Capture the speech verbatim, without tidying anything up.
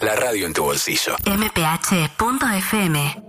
La radio en tu bolsillo. m p h punto f m